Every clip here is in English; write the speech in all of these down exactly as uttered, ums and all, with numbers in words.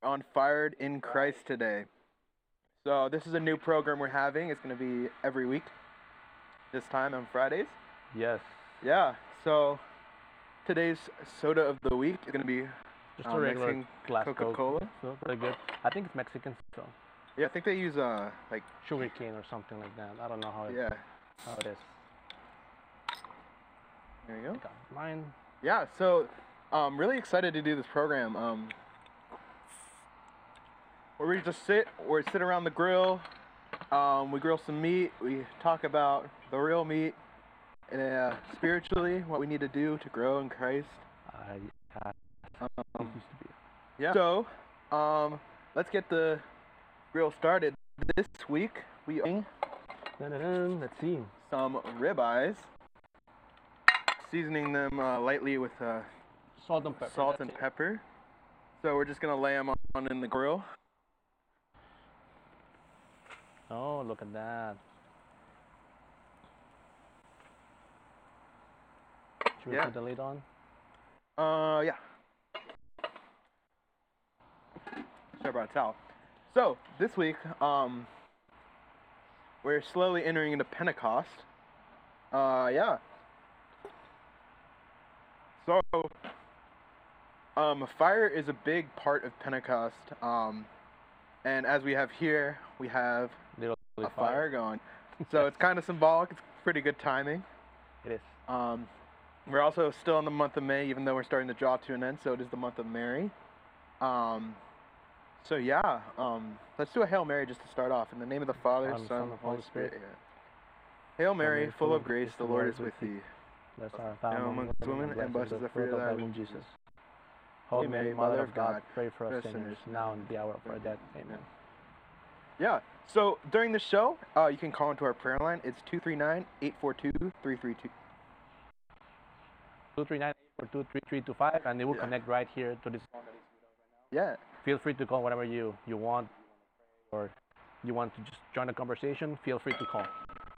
on Fired in Christ today. So this is a new program we're having. It's going to be every week. This time on Fridays. Yes. Yeah. So today's soda of the week is going to be Just uh, a regular Mexican glass Coke. Coca-Cola. So pretty good. I think it's Mexican, so Yeah, I think they use uh like sugar cane or something like that. I don't know how it, yeah. how it is. There you I go. got mine. Yeah. So I'm really excited to do this program. Um, where we just sit, or sit around the grill. Um, we grill some meat. We talk about the real meat, and uh, spiritually, what we need to do to grow in Christ. I uh, it Um, used to be. yeah. So, um, let's get the grill started. This week we are Dun-dun-dun. Let's see. some ribeyes, seasoning them uh, lightly with uh, Salt and pepper. salt that's and it. pepper. So we're just gonna lay them on in the grill. Oh, look at that. Should we Yeah. put the lid on? Uh, yeah. Sorry about a towel. So this week, um, we're slowly entering into Pentecost. Uh, yeah. So, um, fire is a big part of Pentecost. Um, and as we have here, we have Little a fire going. So it's kind of symbolic. It's pretty good timing. It is. Um, we're also still in the month of May, even though we're starting to draw to an end. So it is the month of Mary. Um, so yeah, um, let's do a Hail Mary just to start off. In the name of the Father, Son, Son, Son, and Holy Spirit. Amen. Hail Mary, Mary, full of grace, the Lord is with thee. Blessed art thou Now among amongst women, and blessed is the fruit of thy womb, Jesus. Holy Mary, Mother of God, pray for us for us sinners, sinners, now and at the hour of our death. Amen. Yeah. So during the show, uh, you can call into our prayer line. It's two three nine, eight four two, three three two. two three nine four two three three two five, and they will Yeah. connect right here to this. Yeah. Feel free to call whatever you, you want, or you want to just join the conversation, feel free to call.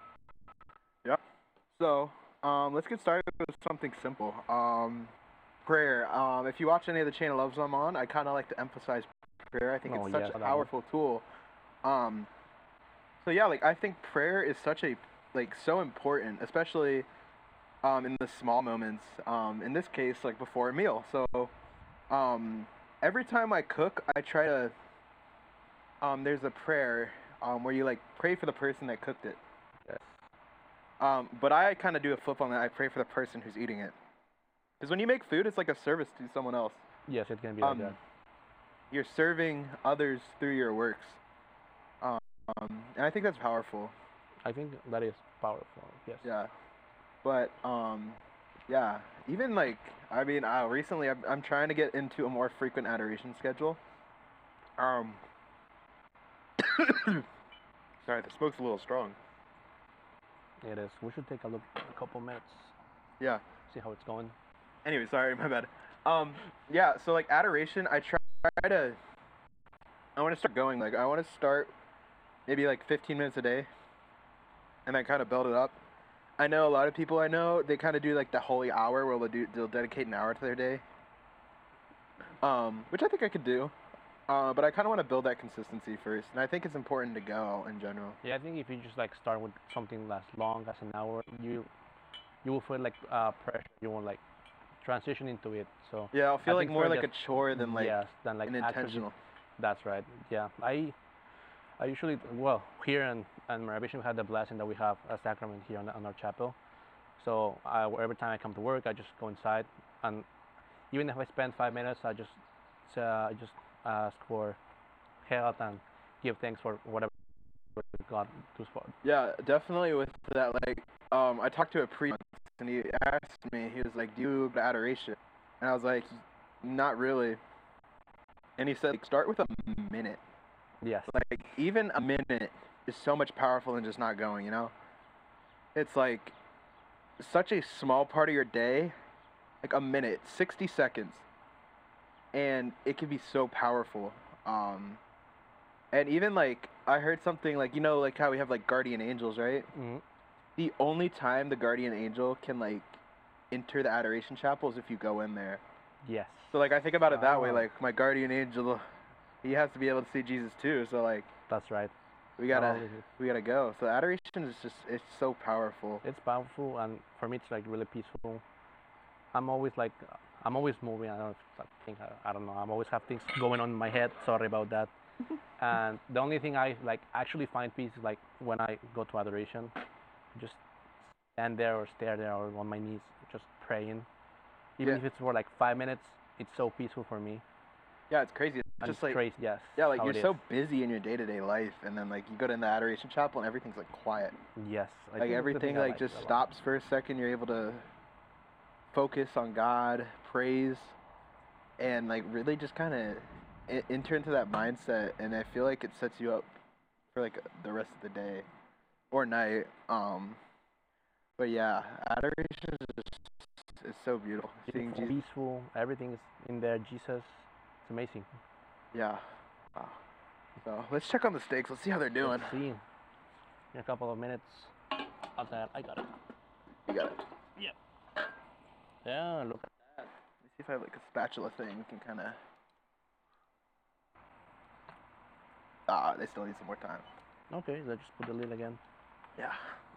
So um, let's get started with something simple. Um, prayer. Um, if you watch any of the channel loves I'm on, I kind of like to emphasize prayer. I think Oh, it's such yes, a that one. powerful tool. Um, so yeah, like I think prayer is such a like so important, especially um, in the small moments. Um, in this case, like before a meal. So um, every time I cook, I try to. Um, there's a prayer um, where you like pray for the person that cooked it. Yes. Um, but I kind of do a flip on that. I pray for the person who's eating it. Because when you make food, it's like a service to someone else. Yes, it can be like Um, that. You're serving others through your works. Um, and I think that's powerful. I think that is powerful. Yes. Yeah. But, um, yeah. Even like, I mean, uh, recently I'm, I'm trying to get into a more frequent adoration schedule. Um, sorry, the smoke's a little strong. It is. We should take a look in a couple minutes, Yeah. see how it's going. Anyway, sorry, my bad. Um, yeah, so like adoration, I try to, I want to start going, like, I want to start maybe like fifteen minutes a day, and then kind of build it up. I know a lot of people I know, they kind of do like the holy hour where they'll do, they'll dedicate an hour to their day. Um, which I think I could do. Uh, but I kind of want to build that consistency first, and I think it's important to go in general. Yeah, I think if you just like start with something as long as an hour, you you will feel like uh, pressure. You won't like transition into it. So Yeah, I'll feel I like think more for like a just- chore than like yes, than like an actually- intentional. That's right. Yeah, I I usually well here in in Maravision we have the blessing that we have a sacrament here on, on our chapel. So I, every time I come to work, I just go inside, and even if I spend five minutes, I just uh, I just ask for health and give thanks for whatever God does for. Yeah, definitely with that, like, um, I talked to a priest and he asked me, he was like, do you go to adoration? And I was like, not really. And he said, like, start with a minute. Yes. Like, even a minute is so much powerful than just not going, you know? It's like such a small part of your day, like a minute, sixty seconds. And it can be so powerful. Um, and even like, I heard something like, you know, like how we have like guardian angels, right? Mhm. The only time the guardian angel can like enter the adoration chapel is if you go in there. Yes. So like I think about it that way, Ah. like my guardian angel, he has to be able to see Jesus too. So like That's right. we Not gotta only he- we gotta go. So adoration is just it's so powerful. It's powerful, and for me, it's like really peaceful. I'm always like, I'm always moving. I don't know if I think I, I don't know. I'm always have things going on in my head. Sorry about that. And the only thing I like actually find peace is like when I go to adoration, just stand there or stare there or on my knees, just praying. Even Yeah. if it's for like five minutes, it's so peaceful for me. Yeah, it's crazy. It's And just it's like crazy, yes. yeah, like how you're it so is. busy in your day to day life, and then like you go to the adoration chapel and everything's like quiet. Yes. I Like think that's the everything thing I like like just a lot. stops for a second. You're able to focus on God, praise, and like really just kind of enter into that mindset. And I feel like it sets you up for like the rest of the day or night. Um, but yeah, adoration is just it's so beautiful. Seeing Beautiful, Jesus. peaceful, everything is in there. Jesus, it's amazing. Yeah. Wow. So let's check on the steaks. Let's see how they're doing. Let's see. In a couple of minutes. How's that? I got it. You got it. Yeah, look at Let me see if I have like a spatula thing. We can kind of. Ah, they still need some more time. Okay, let's just put the lid again. Yeah.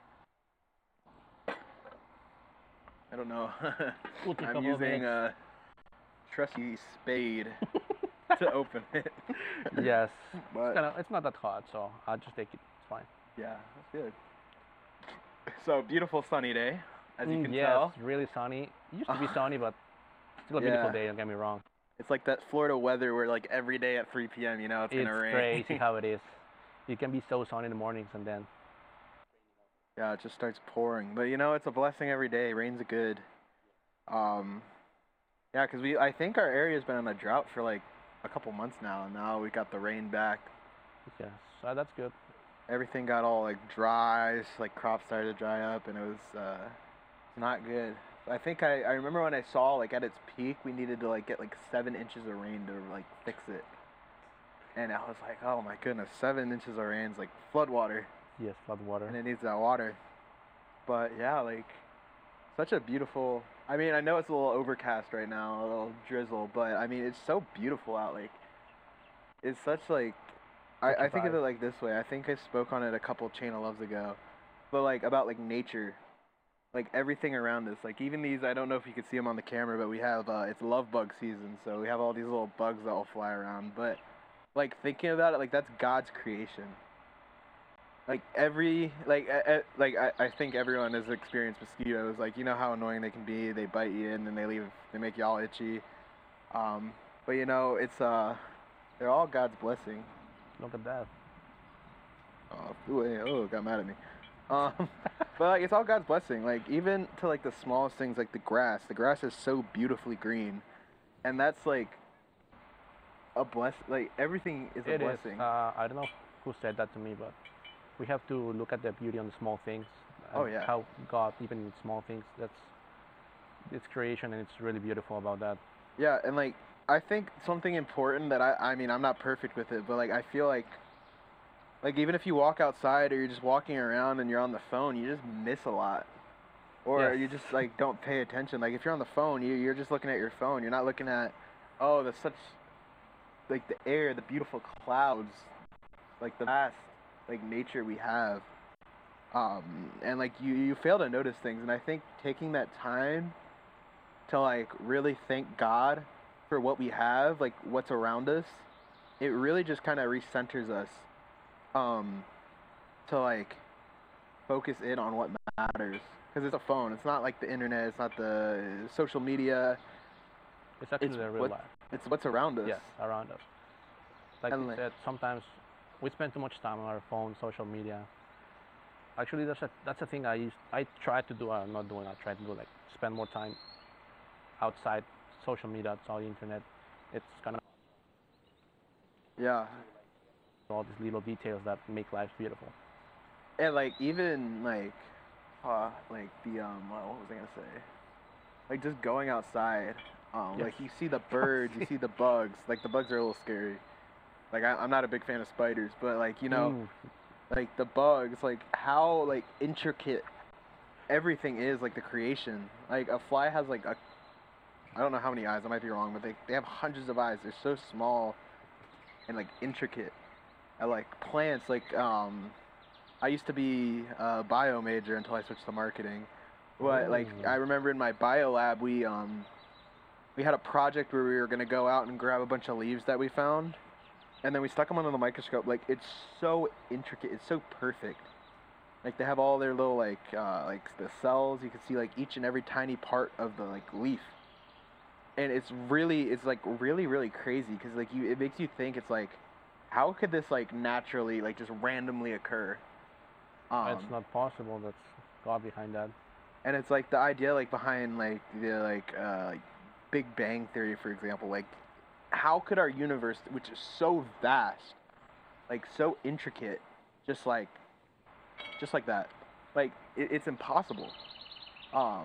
I don't know. We'll take a I'm couple of using minutes. a trusty spade to open it. Yes. But It's, kinda, it's not that hot, so I'll just take it. It's fine. yeah, that's good. So beautiful sunny day, as you Mm, can yes, tell. really sunny. It used to be sunny, but still a beautiful Yeah. day, don't get me wrong. It's like that Florida weather where like every day at three p m, you know, it's, It's gonna rain. crazy how it is. It can be so sunny in the mornings and then Yeah, it just starts pouring. But you know, it's a blessing every day. Rain's good. Um, yeah, 'cause we I think our area's been on a drought for like a couple months now, and now we got the rain back. yes, so that's good. Everything got all like dry, s- like crops started to dry up, and it was uh, not good. I think I, I remember when I saw like at its peak, we needed to like get like seven inches of rain to like fix it, and I was like, oh my goodness, seven inches of rain's like flood water, Yes, flood water. and it needs that water. But yeah, like such a beautiful. I mean, I know it's a little overcast right now, a little drizzle, but I mean, it's so beautiful out. Like, it's such like. Such I, a I think of vibe. it like this way. I think I spoke on it a couple chain of loves ago, but like about like nature, like everything around us. Like even these, I don't know if you can see them on the camera, but we have uh, it's love bug season, so we have all these little bugs that will fly around. But like thinking about it, like that's God's creation. Like every like uh, uh, like I, I think everyone has experienced mosquitoes. Like you know how annoying they can be. They bite you and then they leave. They make you all itchy. Um, but you know it's uh they're all God's blessing. Look at that. Oh, ooh, hey, oh, got mad at me. Um, but like it's all God's blessing. Like even to like the smallest things, like the grass. The grass is so beautifully green, and that's like a bless. Like everything is a It is. blessing. Uh, I don't know who said that to me, but we have to look at the beauty on the small things. Oh, and yeah. How God, even in small things, that's it's creation, and it's really beautiful about that. Yeah, and like I think something important that I I mean I'm not perfect with it, but like I feel like like even if you walk outside or you're just walking around and you're on the phone, you just miss a lot. Or Yes. you just like don't pay attention. Like if you're on the phone, you you're just looking at your phone. You're not looking at oh, the such like the air, the beautiful clouds, like the vast like nature we have. Um and like you you fail to notice things, and I think taking that time to like really thank God for what we have, like what's around us, it really just kind of recenters us um to like focus in on what matters, because it's a phone. It's not like the internet, it's not the social media, It's actually it's the real what life. it's what's around us. Yes, around us. Like And you like- said, sometimes we spend too much time on our phone, social media. Actually, that's a that's a thing I used. I try to do. I'm not doing. I try to do like spend more time outside social media, outside the internet. It's kind of Yeah. all these little details that make life beautiful. And like even like uh like the um what was I gonna say? Like just going outside. Um Yes. like you see the birds, you see the bugs. Like the bugs are a little scary. Like I, I'm not a big fan of spiders, but like you know, Mm, like the bugs, like how like intricate everything is, like the creation. Like a fly has like a I don't know how many eyes, I might be wrong, but they, they have hundreds of eyes. They're so small. and like intricate. I like plants. Like um, I used to be a bio major until I switched to marketing. But like I Oh, remember in my bio lab, we um we had a project where we were gonna go out and grab a bunch of leaves that we found, and then we stuck them under the microscope. Like it's so intricate. It's so perfect. Like they have all their little like uh, like the cells. You can see like each and every tiny part of the like leaf, and it's really it's like really really crazy because like you it makes you think it's like how could this like naturally like just randomly occur? it's Um, not possible. That's God behind that. and it's like the idea like behind like the like uh, like Big Bang Theory, for example. Like how could our universe, which is so vast, like so intricate, just like just like that, like it, it's impossible. Um,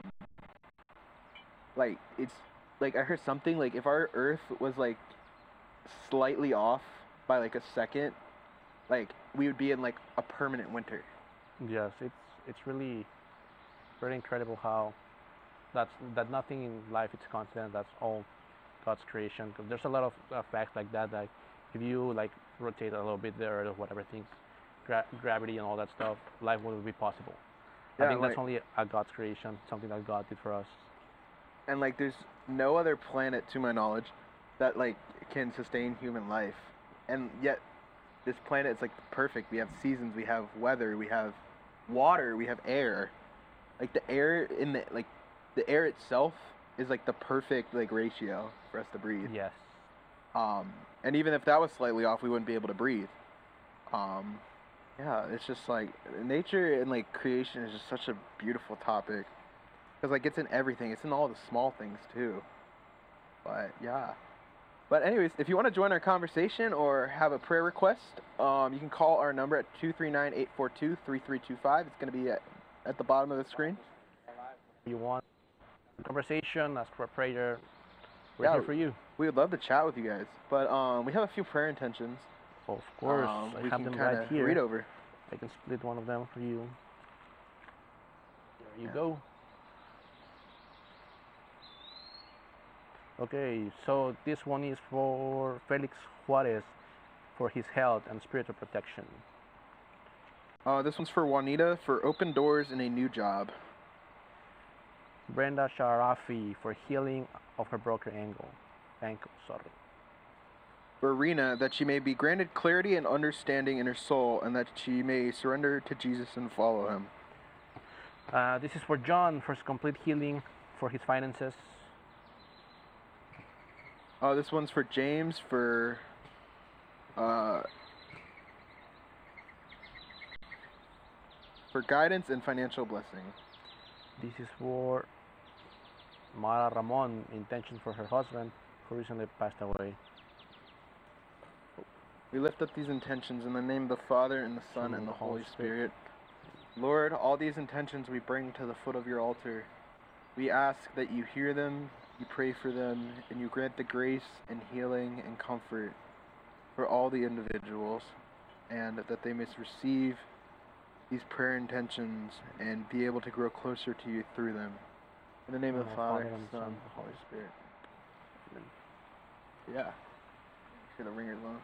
like it's like I heard something like if our Earth was like slightly off by like a second, like we would be in like a permanent winter. Yes, it's it's really very incredible how that's that nothing in life is constant. That's all God's creation. 'Cause there's a lot of uh, facts like that. Like if you like rotate a little bit there or whatever things, gra- gravity and all that stuff, life wouldn't be possible. I Yeah, think and that's like only a God's creation, something that God did for us. and like there's no other planet to my knowledge that like can sustain human life, and yet this planet is like perfect. We have seasons, we have weather, we have water, we have air. Like the air in the like the air itself is like the perfect like ratio for us to breathe. Yes, Um, and even if that was slightly off, we wouldn't be able to breathe. Um, yeah, it's just like nature and like creation is just such a beautiful topic because like it's in everything. It's in all the small things too. But yeah. But anyways, if you want to join our conversation or have a prayer request, um, you can call our number at two three nine, eight four two, three three two five. It's going to be at, at the bottom of the screen. you want conversation, ask for a prayer. We're Yeah, here for you. we would love to chat with you guys. But um, we have a few prayer intentions Of course, um, I we have can them kind right of read here. over. I can split one of them for you. There you Yeah. go. Okay, so this one is for Felix Juarez for his health and spiritual protection. Uh, this one's for Juanita for open doors in a new job. Brenda Sharafi for healing of her broken ankle. Ankle, sorry. For Rena, that she may be granted clarity and understanding in her soul, and that she may surrender to Jesus and follow him. Uh, this is for John for his complete healing for his finances. Uh, this one's for James for uh, for guidance and financial blessing. This is for Mara Ramon, intention for her husband who recently passed away. We lift up these intentions in the name of the Father, and the Son, and the Holy Spirit. Lord, all these intentions we bring to the foot of your altar. We ask that you hear them, you pray for them, and you grant the grace and healing and comfort for all the individuals, and that they may receive these prayer intentions and be able to grow closer to you through them. In the name of the Father, and the Son, and the Holy Spirit. Amen. Yeah. Hear the ringers on.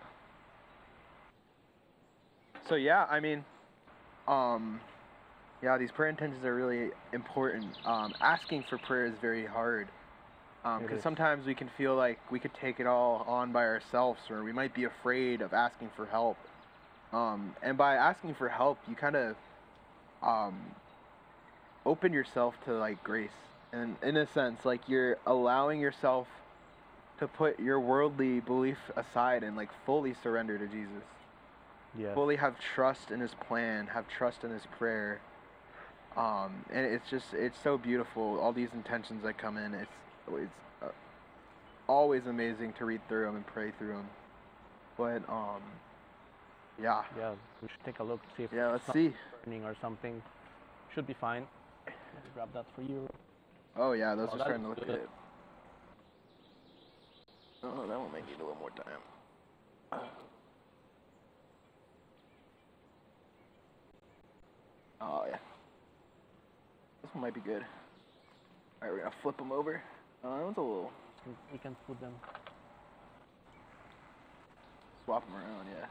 So yeah, I mean, um, yeah, these prayer intentions are really important. Um, asking for prayer is very hard. It Because is. sometimes we can feel like we could take it all on by ourselves, or we might be afraid of asking for help. Um, and by asking for help, you kind of um, open yourself to like grace, and in a sense, like you're allowing yourself to put your worldly belief aside and like fully surrender to Jesus. Yes. Fully have trust in His plan, have trust in His prayer. Um, and it's just it's so beautiful. All these intentions that come in, it's it's uh, always amazing to read through them and pray through them. But um, yeah, Yeah, we should take a look, see if yeah. it's Let's not see. burning or something. Should be fine. Let me grab that for you. Oh yeah, those Oh, are that starting to looks look good. good. Oh, that one might need a little more time. Oh yeah, this one might be good. All right, we're gonna flip them over. Uh, that one's a little. We can put them. swap them around, yeah.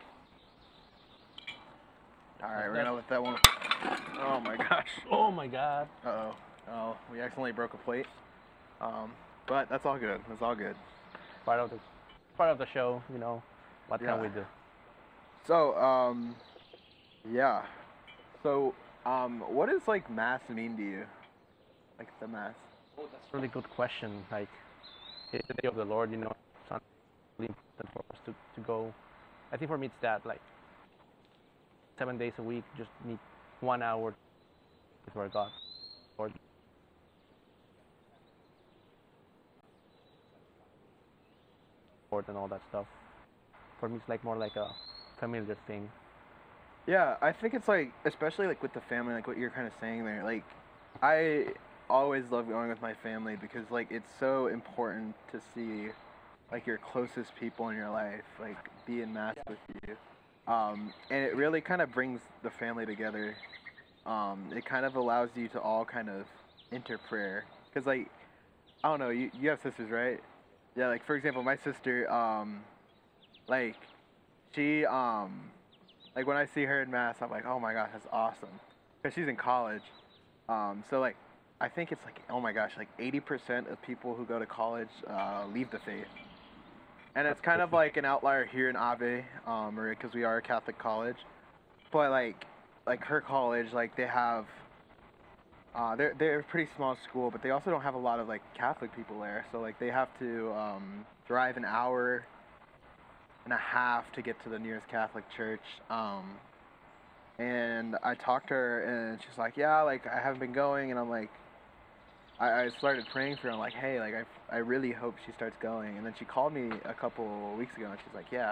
All right, Like we're that. gonna let that one. Oh my gosh. Oh my God. Uh oh. Oh, we accidentally broke a plate. Um, but that's all good. That's all good. Part of the part of the show, you know. What Yeah. can we do? So, um, yeah. So, um, what does like mass mean to you? Like the mass. Oh, that's a really good question. Like, it's the day of the Lord, you know. It's really important for us to, to go. I think for me it's that, like, seven days a week, just need one hour before God, Lord. Lord and all that stuff. For me, it's like more like a familiar thing. Yeah, I think it's like, especially like with the family, like what you're kind of saying there. Like, I always love going with my family because like it's so important to see like your closest people in your life like be in mass with you, um, and it really kind of brings the family together. Um, it kind of allows you to all kind of enter prayer because like I don't know, you you have sisters, right? Yeah, like for example, my sister, um, like she um like when I see her in mass, I'm like, oh my gosh, that's awesome, because she's in college. Um, so like, I think it's like, oh my gosh, like eighty percent of people who go to college uh, leave the faith, and it's That's kind of crazy. like an outlier here in Ave, um, because we are a Catholic college. But like, like her college, like they have, uh, they're they're a pretty small school, but they also don't have a lot of like Catholic people there. So like they have to um, drive an hour and a half to get to the nearest Catholic church. Um, and I talked to her, and she's like, "Yeah, like I haven't been going," and I'm like, I, I started praying for her. I'm like, "Hey, like I, I really hope she starts going." And then she called me a couple weeks ago, and she's like, "Yeah,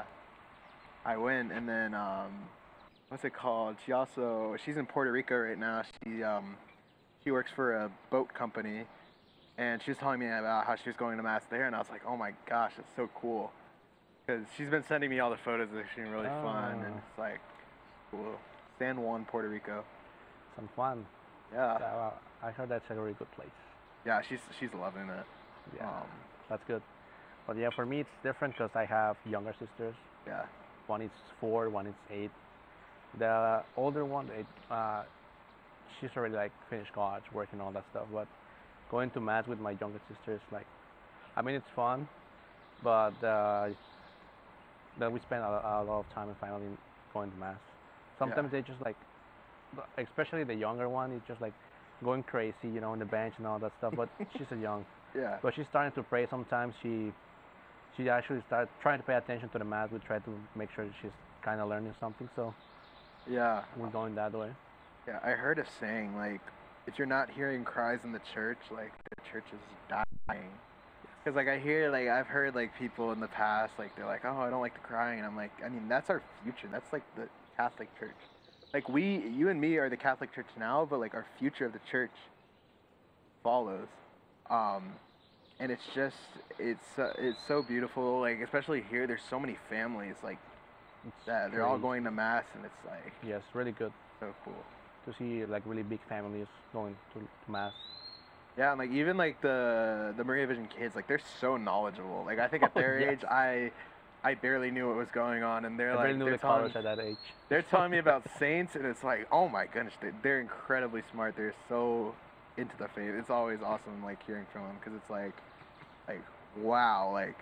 I went." And then um, what's it called? She also she's in Puerto Rico right now. She um, she works for a boat company, and she was telling me about how she was going to mass there, and I was like, "Oh my gosh, that's so cool." Because she's been sending me all the photos that seem really fun, and Oh. it's like cool. San Juan, Puerto Rico. San Juan. Yeah, Yeah, well, I heard that's a very good place. yeah, she's she's loving it. Yeah, Um, that's good. But yeah, for me it's different because I have younger sisters. yeah, One is four, one is eight. The older one, it, uh, she's already like finished college, working all that stuff. But going to mass with my younger sisters, like, I mean, it's fun, but uh, then we spend a, a lot of time and finally going to mass. Sometimes they just like, especially the younger one, is just like going crazy, you know, on the bench and all that stuff. But she's a young, yeah, but she's starting to pray. Sometimes she she actually started trying to pay attention to the mass. We try to make sure that she's kind of learning something. So yeah, we're going that way. yeah. I heard a saying like, if you're not hearing cries in the church, like the church is dying. Cause like I hear like I've heard like people in the past like they're like, oh, I don't like the crying, and I'm like, I mean that's our future. That's like the Catholic Church. Like we, you and me are the Catholic Church now, but like our future of the church follows. Um, and it's just it's uh, it's so beautiful. Like especially here, there's so many families like It's that. They're all crazy. going to mass, and it's like Yes, really good so cool. to see like really big families going to, to mass. Yeah, and like even like the the Maria Vision kids, like they're so knowledgeable. Like I think at Oh, their yes. age, I I barely knew what was going on, and they're I barely like knew they're the telling colors at that age. they're telling me about saints, and it's like, oh my goodness, they, they're incredibly smart. They're so into the faith. It's always awesome like hearing from them because it's like like wow, like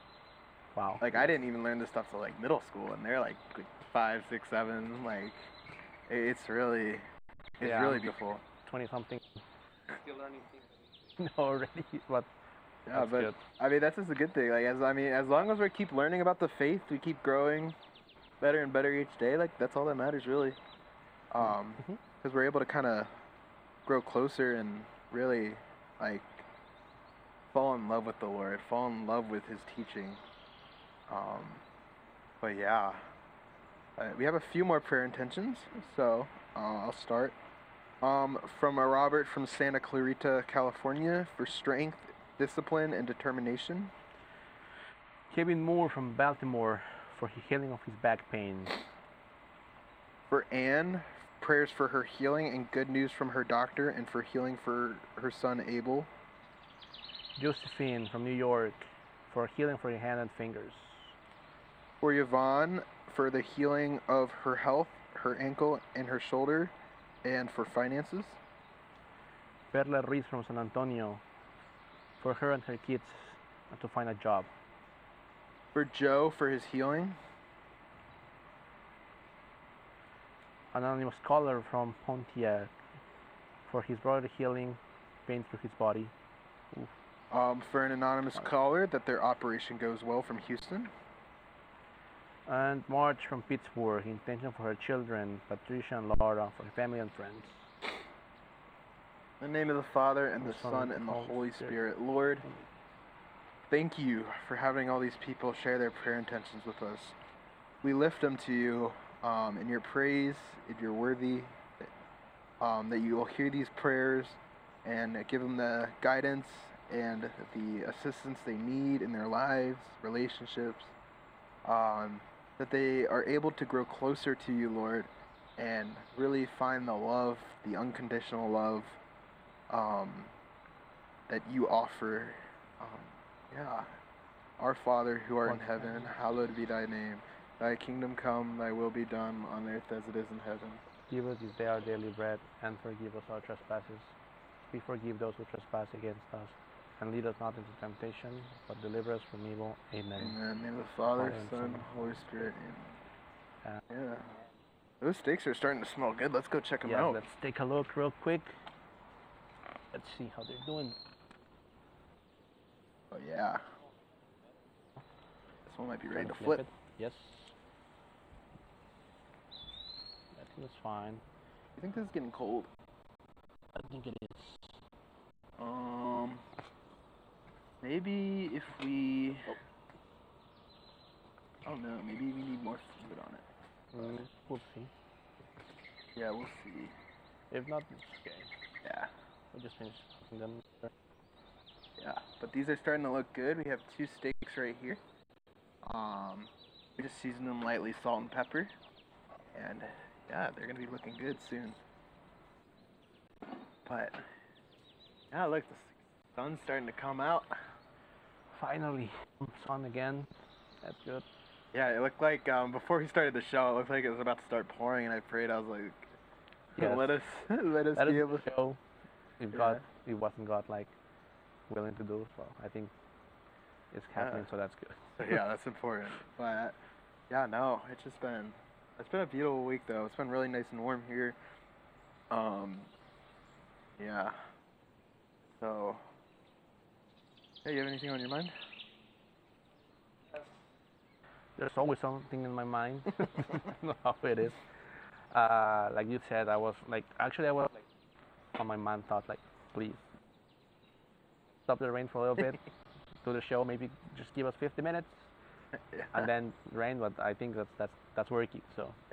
Wow. like I didn't even learn this stuff till like middle school, and they're like five, six, seven. Like it- it's really it's Yeah, really I'm beautiful. twenty something. Still learning things already, but Yeah, that's but good. I mean that's just a good thing. Like as I mean, as long as we keep learning about the faith, we keep growing better and better each day. Like that's all that matters really. Um, Mhm. because we're able to kind of grow closer and really like fall in love with the Lord, fall in love with His teaching. Um, but yeah, uh, we have a few more prayer intentions, so uh, I'll start. Um, from a Robert from Santa Clarita, California, for strength, discipline, and determination. Kevin Moore from Baltimore for the healing of his back pain. For Anne, prayers for her healing and good news from her doctor, and for healing for her son Abel. Josephine from New York for healing for your hand and fingers. For Yvonne, for the healing of her health, her ankle, and her shoulder, and for finances. Perla Ruiz from San Antonio, for her and her kids to find a job. For Joe, for his healing. Anonymous caller from Pontiac, for his brother healing pain through his body. Oof. Um, for an anonymous caller, that their operation goes well from Houston. And March from Pittsburgh, intention for her children, Patricia and Laura, for her family and friends. In the name of the Father, and the Son, and the Holy Spirit. Lord, thank you for having all these people share their prayer intentions with us. We lift them to you um, in your praise, if you're worthy, um, that you will hear these prayers and give them the guidance and the assistance they need in their lives, relationships, um, that they are able to grow closer to you, Lord, and really find the love, the unconditional love um, that you offer. Um, yeah. Our Father, who art in heaven, hallowed be thy name. Thy kingdom come, thy will be done on earth as it is in heaven. Give us this day our daily bread, and forgive us our trespasses. We forgive those who trespass against us. And lead us not into temptation, but deliver us from evil. Amen. Amen. In the name of the Father, Father, Son, Holy Spirit. Amen. Uh, Yeah. Those steaks are starting to smell good. Let's go check them yeah, out. let's take a look real quick. Let's see how they're doing. Oh, yeah. This one might be ready Trying to flip. it. Yes. I think it's fine. You think this is getting cold? I think it is. Um, maybe if we, oh, I don't know, maybe we need more fluid on it. Mm, we'll see. Yeah, we'll see. If not, it's okay. Yeah, We'll just finish cooking them. yeah, but these are starting to look good. We have two steaks right here. Um, we just seasoned them lightly, salt and pepper, and yeah, they're gonna be looking good soon. But yeah, look, the sun's starting to come out. Finally, sun again. That's good. Yeah, it looked like um, before we started the show, it looked like it was about to start pouring, and I prayed. I was like, Yes. let us, let us That be is able the show. If Yeah. God, it wasn't God like willing to do, so I think it's happening. Yeah. So that's good. So yeah, that's important. But yeah, no, it's just been it's been a beautiful week though. It's been really nice and warm here. Um, yeah. So, hey, you have anything on your mind? There's always something in my mind. I don't know how it is. Uh, like you said, I was like, actually, I was like, on my mind thought like, please stop the rain for a little bit, do the show, maybe just give us fifty minutes, Yeah. and then rain. But I think that's that's that's working. So.